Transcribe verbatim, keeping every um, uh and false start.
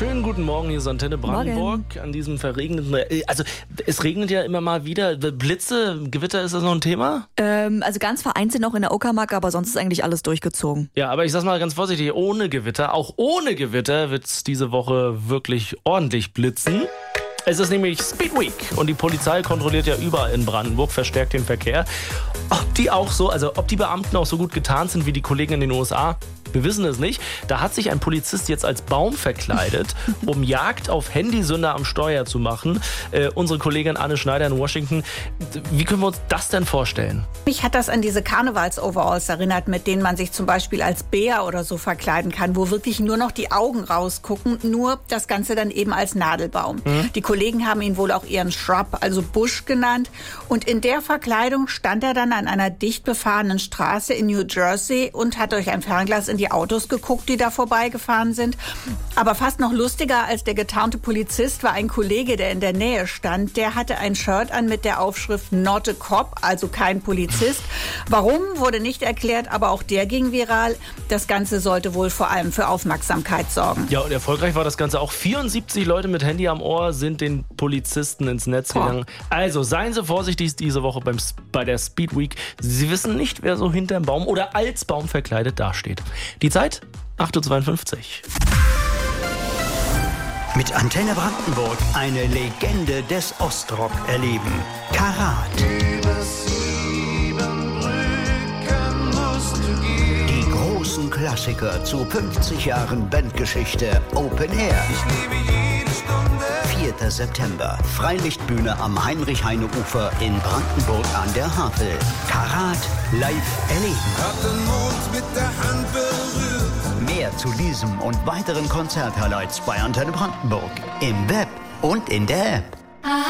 Schönen guten Morgen, hier ist Antenne Brandenburg. Morgen. An diesem verregneten... Also es regnet ja immer mal wieder. Blitze, Gewitter, ist das noch ein Thema? Ähm, also ganz vereinzelt noch in der Uckermark, aber sonst ist eigentlich alles durchgezogen. Ja, aber ich sag's mal ganz vorsichtig, ohne Gewitter, auch ohne Gewitter wird's diese Woche wirklich ordentlich blitzen. Es ist nämlich Speed Week und die Polizei kontrolliert ja überall in Brandenburg, verstärkt den Verkehr. Ob die auch so, also ob die Beamten auch so gut getarnt sind wie die Kollegen in den U S A, wir wissen es nicht. Da hat sich ein Polizist jetzt als Baum verkleidet, um Jagd auf Handysünder am Steuer zu machen. Äh, unsere Kollegin Anne Schneider in Washington. Wie können wir uns das denn vorstellen? Mich hat das an diese Karnevals-Overalls erinnert, mit denen man sich zum Beispiel als Bär oder so verkleiden kann, wo wirklich nur noch die Augen rausgucken, nur das Ganze dann eben als Nadelbaum. Mhm. Die Kollegen haben ihn wohl auch ihren Shrub, also Busch genannt. Und in der Verkleidung stand er dann an einer dicht befahrenen Straße in New Jersey und hat durch ein Fernglas in die Autos geguckt, die da vorbeigefahren sind. Aber fast noch lustiger als der getarnte Polizist war ein Kollege, der in der Nähe stand. Der hatte ein Shirt an mit der Aufschrift Not a Cop, also kein Polizist. Warum, wurde nicht erklärt, aber auch der ging viral. Das Ganze sollte wohl vor allem für Aufmerksamkeit sorgen. Ja, und erfolgreich war das Ganze auch. vierundsiebzig Leute mit Handy am Ohr sind den Polizisten ins Netz gegangen. Oh. Also seien Sie vorsichtig diese Woche beim, bei der Speed Week. Sie wissen nicht, wer so hinterm Baum oder als Baum verkleidet dasteht. Die Zeit? acht Uhr zweiundfünfzig. Mit Antenne Brandenburg eine Legende des Ostrock erleben. Karat. Die großen Klassiker zu fünfzig Jahren Bandgeschichte Open Air. vierter September. Freilichtbühne am Heinrich-Heine-Ufer in Brandenburg an der Havel. Karat live erleben. Hat den Mond mit der Hand berührt. Mehr zu diesem und weiteren Konzert-Highlights bei Antenne Brandenburg. Im Web und in der App.